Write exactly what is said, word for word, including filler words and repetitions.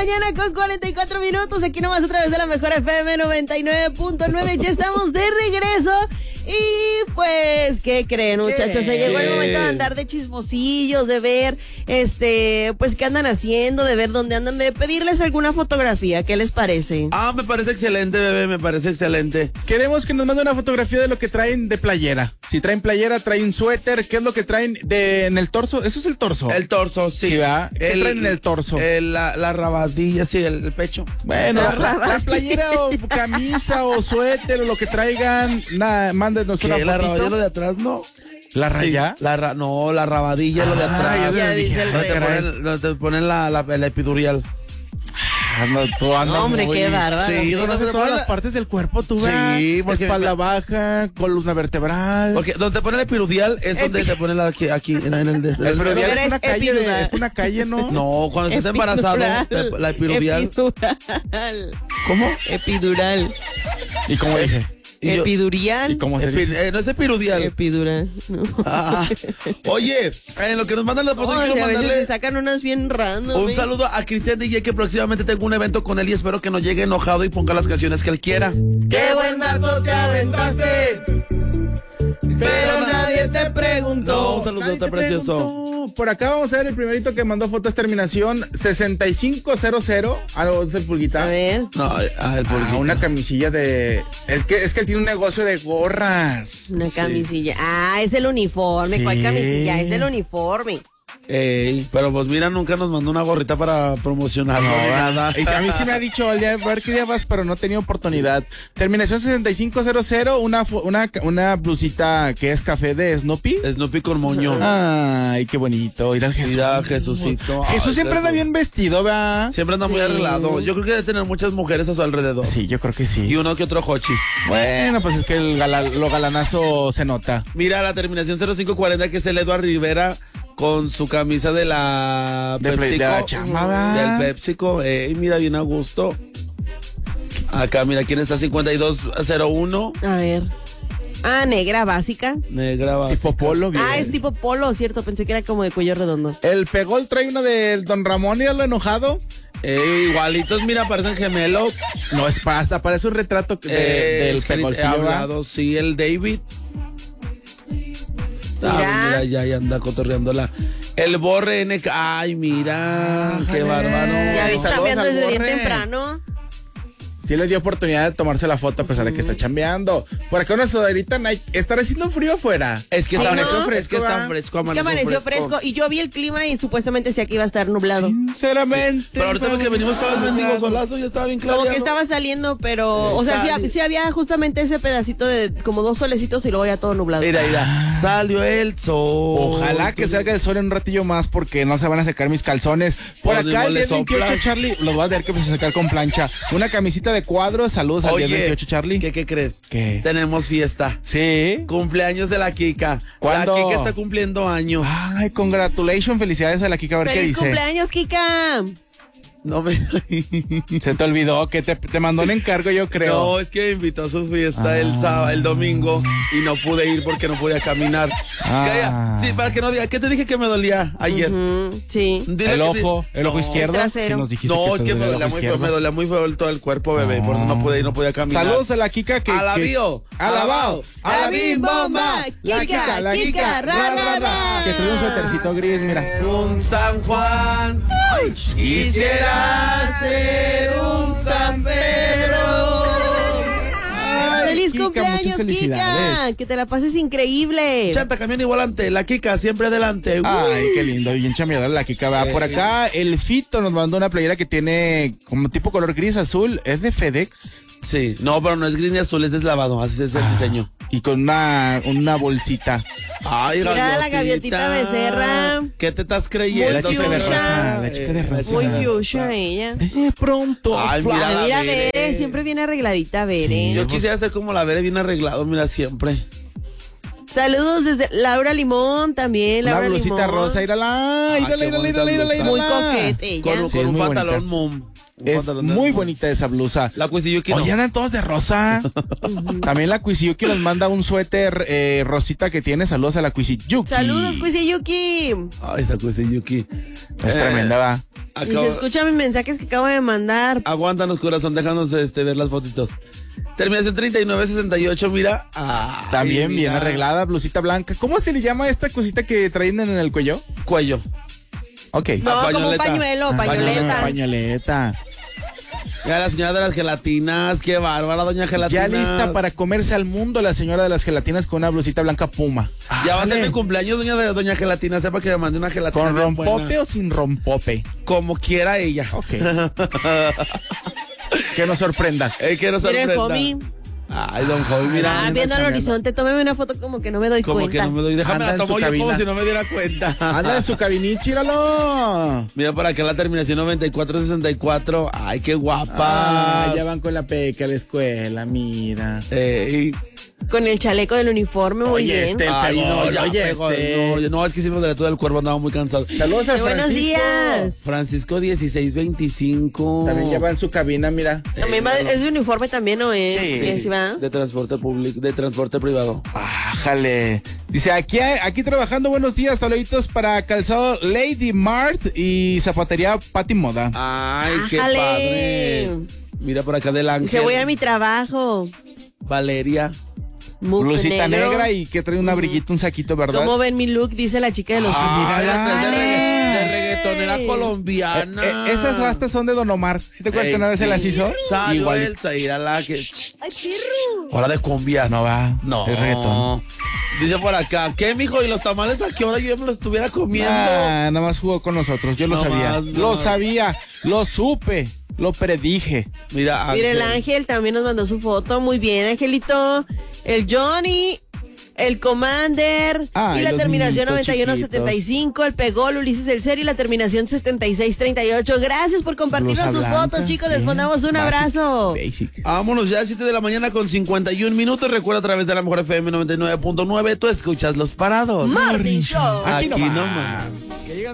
mañana con cuarenta y cuatro minutos. Aquí nomás a través de la mejor F M noventa y nueve punto nueve. Ya estamos de regreso. Y pues, ¿qué creen, muchachos? Se llegó el momento de andar de chismosillos, de ver, este, pues, qué andan haciendo, de ver dónde andan, de pedirles alguna fotografía. ¿Qué les parece? Ah, me parece excelente, bebé, me parece excelente. Queremos que nos manden una fotografía de lo que traen de playera. Si traen playera, traen suéter, ¿qué es lo que traen de en el torso? ¿Eso es el torso? El torso, sí. Sí, ¿verdad? ¿Qué El- traen en el torso? El- la, la rabadilla, sí, el, el pecho. Bueno, La la, la rabadilla. playera o camisa o suéter o lo que traigan, nada, mándenos una ¿Qué? ¿La rabadilla fotito. lo de atrás, no? ¿La raya? Sí, la ra- no, la rabadilla lo de Ah, atrás. ya Ya dice el Donde te rey. ponen, donde te ponen la, la, la epidurial. Ah, no, tú andas No, hombre, muy- qué bárbaro. Sí, Sí, ¿dónde conoces te todas ponen las la- partes del cuerpo, tú, Sí, ¿verdad? porque- Espalda baja, columna vertebral. Porque donde te ponen el epidural es donde te ponen la aquí, aquí en, en el... El epidural Pero es una es calle, de- epidural. es una calle, ¿no? No, cuando estás embarazado, te- la epidural. Epidural. ¿Cómo? Epidural. ¿Y cómo dije? Y yo- Epidurial. ¿Y cómo se Epi- dice? eh, no es epidural. Epidural. No. Ah, oye, en lo que nos mandan las fotos, No, quiero si a veces mandarle se sacan unas bien random. un ¿eh? saludo a Cristian D J, que próximamente tengo un evento con él y espero que no llegue enojado y ponga las canciones que él quiera. ¡Qué buen dato te aventaste! Pero nadie te No, preguntó. un saludo Nadie te precioso. preguntó. Por acá vamos a ver el primerito que mandó fotos, terminación sesenta y cinco cero cero. Ah, no, es el pulguita. A ver. No, ah, el Ah, pulguito. una camisilla de... Es que, es que él tiene un negocio de gorras. Una Sí. camisilla. Ah, es el uniforme. Sí. ¿Cuál camisilla? Es el uniforme. Ey, pero pues mira, nunca nos mandó una gorrita para promocionarlo ni nada. Y a mí sí me ha dicho, oye, a ver qué día vas, pero no he tenido oportunidad. Terminación sesenta y cinco cero cero, una, fo- una, una blusita que es café de Snoopy. Snoopy con moño. Ay, qué bonito. Mira, Jesús. Mira, Jesucito. Jesús Ay, siempre anda Jesús. bien vestido, ¿verdad? Siempre anda muy Sí. arreglado. Yo creo que debe tener muchas mujeres a su alrededor. Sí, yo creo que Y sí. uno que otro hochis. Bueno, pues es que el gala- lo galanazo se nota. Mira la terminación cero cinco cuarenta, que es el Eduard Rivera con su camisa de la De, play- PepsiCo. de la chamba, ¿verdad? Del PepsiCo. Ey, mira, bien a gusto. Acá, mira, ¿quién está? cincuenta y dos cero uno. A ver. Ah, negra básica. Negra básica. Tipo polo, bien. Ah, es tipo polo, cierto. Pensé que era como de cuello redondo. El Pegol trae uno del Don Ramón y lo enojado. Ey, igualitos, mira, parecen gemelos. No es pasta, parece un retrato de- Eh, del es que Pegol. he hablado, sí, el David. Ah, Mira. mira, ya, ya anda cotorreándola. El Borre N K. Ay, mira, qué bárbaro. Ya ves, Saludos chambeando al desde bien Borre. temprano. Sí le dio oportunidad de tomarse la foto a pesar de que está chambeando. Por acá una sudaderita Nike. ¿Estará haciendo frío afuera? Es que Sí, está ¿no? fresco, es que Fresco, está ¿va? fresco, Es que amaneció fresco. Y yo vi el clima y supuestamente decía que iba a estar nublado. Sinceramente. Pero ahorita que venimos estaba el mendigo solazo, ya estaba bien claro. Como que estaba saliendo, pero... O sea, sí, Está- sí había justamente ese pedacito de como dos solecitos y luego ya todo nublado. Mira, mira, salió el sol. Ojalá que salga el sol en un ratillo más porque no se van a secar mis calzones. Por Pues ni acá modo, el le día veintiocho, soplas. Charlie, los voy a tener que sacar con plancha. Una camisita de cuadros, saludos al Oye, día veintiocho, Charlie. ¿qué, ¿qué crees? ¿Qué? Tenemos fiesta. Sí. Cumpleaños de la Kika. ¿Cuándo? La Kika está cumpliendo años. Ay, congratulations, felicidades a la Kika, a ver qué ¡Feliz dice. cumpleaños, Kika! No me... Se te olvidó que te, te mandó un encargo, yo creo. No, es que me invitó a su fiesta el Ah. sábado, el domingo, y no pude ir porque no podía caminar. Ah. Calla. Sí, para que no diga, ¿qué te dije que me dolía ayer? Mm, sí. Dile el que ojo, te- el ojo No. izquierdo. El trasero. Sí nos dijiste No, es te que me dolía el dolía ojo muy feo, izquierdo. me dolía muy feo todo el cuerpo, bebé, por eso no pude ir, no podía caminar. Saludos a la Kika que... A la que- bio, a la bao, a la bim bomba. Kika, La Kika, la Kika, Kika, ra, ra, ra, ra, ra. ra. Que trae un suétercito gris, mira. Un San Juan, quisiera ser un San Pedro. ¡Feliz Kika, cumpleaños, muchas felicidades. Kika! Que te la pases increíble. Chanta, camión y volante, la Kika siempre adelante. Ay, qué lindo, bien chameadora la Kika. Va. Por acá, el Fito nos mandó una playera que tiene como tipo color gris azul. ¿Es de FedEx? Sí, no, pero no es gris ni azul, es deslavado, así es el diseño. Y con una, una bolsita. Ay, Mira la gaviotita Becerra. ¿Qué te estás creyendo? Muy La chica de fuchsia. rosa, la chica de rosa. Muy fuchsia ella. De pronto. Ay, fla- mira la Mira, Bere. Bere, siempre viene arregladita, Bere. Yo quisiera ser como la Bere, bien arreglado, mira, siempre. Saludos desde Laura Limón también, Una Laura blusita Limón. rosa, írala, Ah, írala, qué írala, bonita írala, írala, blusa. Muy írala. coquete ella. Con, Sí, con es un muy pantalón bonita. mom. Un Es pantalón de muy mom. bonita esa blusa. La Cuisiyuki no. Oye, andan todos de rosa. También la Cuisiyuki nos manda un suéter eh, rosita que tiene. Saludos a la Cuisiyuki. Saludos, Cuisiyuki. Ay, esa Cuisiyuki. Es Eh, tremenda, va. Y se escuchan mis mensajes que acabo de mandar. Aguántanos, corazón, déjanos este, ver las fotitos. Terminación treinta y nueve sesenta y ocho, mira. Ay, También mira. bien arreglada, blusita blanca. ¿Cómo se le llama esta cosita que traen en el cuello? Cuello. Ok. No, Ah, como un pañoleta. pañuelo, Ah, pañoleta. Pañoleta. Ya la señora de las gelatinas, qué bárbara, doña Gelatinas. Ya lista para comerse al mundo la señora de las gelatinas con una blusita blanca puma. Ya va a ser Ándale. mi cumpleaños, doña, de, doña Gelatina, sepa que me mande una gelatina. ¿Con bien rompope buena. o sin rompope? Como quiera ella. Ok. Que nos sorprenda. Eh, que nos Mire, sorprenda. homie. Ay, don Joey, mira. Ah, viendo al chambeando. horizonte, tómeme una foto como que no me doy Como cuenta. que no me doy. Déjame Anda la en tomo su yo como cabina. si no me diera cuenta. Anda en su cabinita, míralo. Mira por acá la terminación noventa y cuatro sesenta y cuatro. Ay, qué guapa. Ah, ya van con la peca a la escuela, mira. Ey. Con el chaleco del uniforme, muy Oye, bien. este- El Ay, no, pegol, ya oye, pegó, este. no, no, es que hicimos de la todo el cuerpo, andaba muy cansado. Saludos a Qué buenos Francisco. días. Francisco dieciséis veinticinco. También ya va en su cabina, mira. También va, ¿es de uniforme también o es? Sí, ¿Sí, sí va? de transporte público, de transporte privado. Ájale. Dice, aquí, aquí trabajando, buenos días, saluditos para Calzado Lady Mart y Zapatería Pati Moda. Ay, qué Ájale. padre. Mira por acá del ángel. Dice, voy a mi trabajo. Valeria. Muy Blusita negro. negra y que trae un abriguito, un saquito, ¿verdad? ¿Cómo ven mi look? Dice la chica de los Ah, Ay, la traes de, Ájale. regga- de reggaetonera colombiana. Eh, eh, esas rastas son de Don Omar. ¿Sí te acuerdas Ey, que una vez se sí. las hizo? Salió Igual. Elsa, ir a la que... ¡Ay, perro! Hora de cumbias. No va. No. Es reggaetón. Dice por acá, ¿qué, mijo? ¿Y los tamales a qué hora yo ya me los estuviera comiendo? Ah, nada más jugó con nosotros. Yo lo No sabía. más, no. Lo sabía. Lo supe. Lo predije. Mira, Ángel. Mira, el Ángel también nos mandó su foto. Muy bien, Angelito. El Johnny. El Commander. Ay, y la los terminación niñitos noventa y uno setenta y cinco. El Pegol, Ulises El Ser y la terminación setenta y seis treinta y ocho. Gracias por compartirnos Blusa sus blanca, fotos, chicos. Les bien. mandamos un Basic, abrazo. Basic. Vámonos ya, siete de la mañana con cincuenta y un minutos. Recuerda a través de la mejor F M noventa y nueve punto nueve. Tú escuchas Los Parados. Morning Show. Aquí Aquí nomás. nomás.